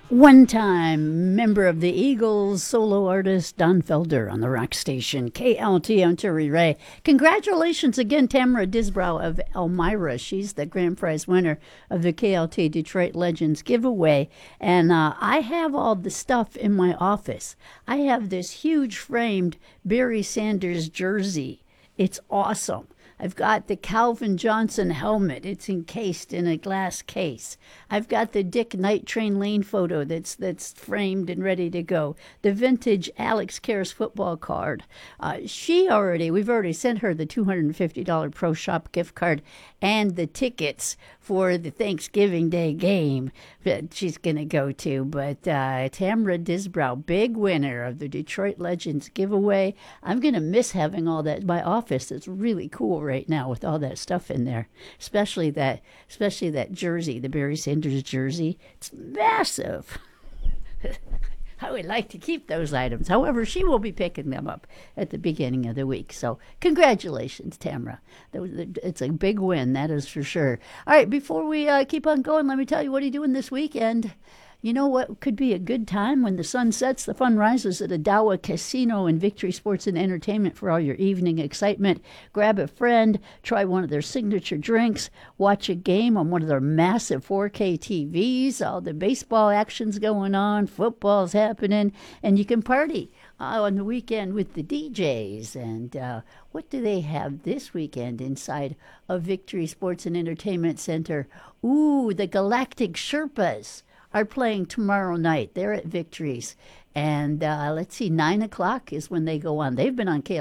One-time member of the Eagles, solo artist Don Felder on the rock station KLT. I'm Terry Ray. Congratulations again, Tamara Disbrow of Elmira. She's the grand prize winner of the KLT Detroit Legends giveaway. And I have all the stuff in my office. I have this huge framed Barry Sanders jersey. It's awesome. I've got the Calvin Johnson helmet. It's encased in a glass case. I've got the Dick Night Train Lane photo that's framed and ready to go. The vintage Alex Karras football card. We've already sent her the $250 Pro Shop gift card and the tickets for the Thanksgiving Day game that she's going to go to. But Tamara Disbrow, big winner of the Detroit Legends giveaway. I'm going to miss having all that in my office. It's really cool right now with all that stuff in there, especially that jersey, the Barry Sanders jersey. It's massive. I would like to keep those items. However, she will be picking them up at the beginning of the week. So congratulations, Tamara. It's a big win, that is for sure. All right, before we keep on going, let me tell you what are you doing this weekend. You know what could be a good time when the sun sets? The fun rises at Adawa Casino and Victory Sports and Entertainment for all your evening excitement. Grab a friend, try one of their signature drinks, watch a game on one of their massive 4K TVs. All the baseball action's going on, football's happening, and you can party on the weekend with the DJs. And what do they have this weekend inside of Victory Sports and Entertainment Center? Ooh, the Galactic Sherpas are playing tomorrow night. They're at Victory's. And let's see, 9 o'clock is when they go on. They've been on